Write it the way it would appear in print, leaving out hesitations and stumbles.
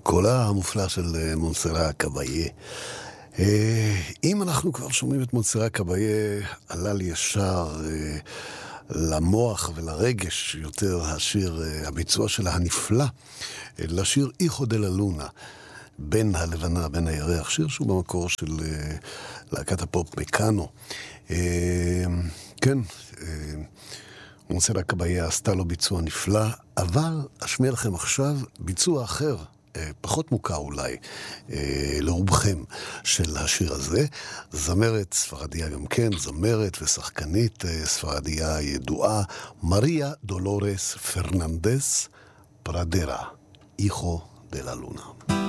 קולה המופלא של מונסרה קבאיה. אם אנחנו כבר שומעים את מונסרה קבאיה, עלה לי ישר למוח ולרגש יותר השיר, הביצוע שלה הנפלא, לשיר איחו דה לה לונה, בין הלבנה, בין הירח, שיר שהוא במקור של להקת הפופ מקאנו. כן, מונסרה קבאיה עשתה לו ביצוע נפלא, אבל אשמיע לכם עכשיו ביצוע אחר, פחות מוכר אולי לרובכם של השיר הזה. זמרת ספרדיה גם כן, זמרת ושחקנית ספרדיה ידועה, מריה דולורס פרננדס פרדרה, איחו דה לה לונה.